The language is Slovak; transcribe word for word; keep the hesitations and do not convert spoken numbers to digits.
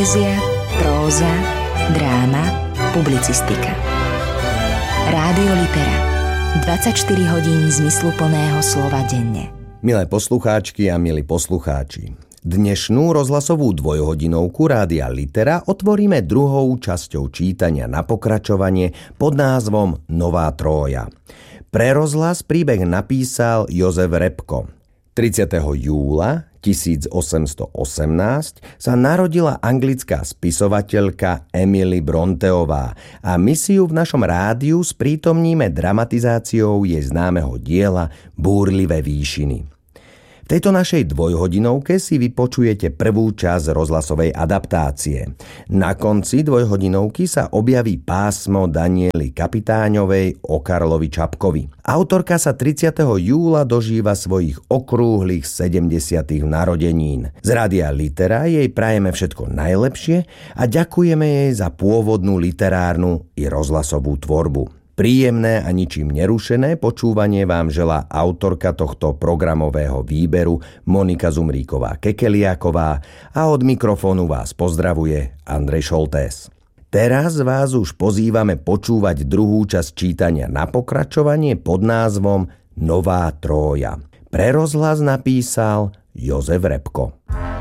Poézia, próza, dráma, publicistika. Rádio Litera. dvadsaťštyri hodín zmysluplného slova denne. Milé poslucháčky a milí poslucháči, dnešnú rozhlasovú dvojhodinovku Rádia Litera otvoríme druhou časťou čítania na pokračovanie pod názvom Nová Trója. Pre rozhlas príbeh napísal Jozef Repko. tridsiateho júla tisícosemstoosemnásť sa narodila anglická spisovateľka Emily Bronteová a my si ju v našom rádiu sprítomníme dramatizáciou jej známeho diela Búrlivé výšiny. V tejto našej dvojhodinovke si vypočujete prvú časť rozhlasovej adaptácie. Na konci dvojhodinovky sa objaví pásmo Daniely Kapitáňovej o Karlovi Čapkovi. Autorka sa tridsiateho júla dožíva svojich okrúhlych sedemdesiatych narodenín. Z Rádia Litera jej prajeme všetko najlepšie a ďakujeme jej za pôvodnú literárnu i rozhlasovú tvorbu. Príjemné a ničím nerušené počúvanie vám želá autorka tohto programového výberu Monika Zumríková-Kekeliáková a od mikrofónu vás pozdravuje Andrej Šoltés. Teraz vás už pozývame počúvať druhú časť čítania na pokračovanie pod názvom Nová Trója. Pre rozhlas napísal Jozef Repko.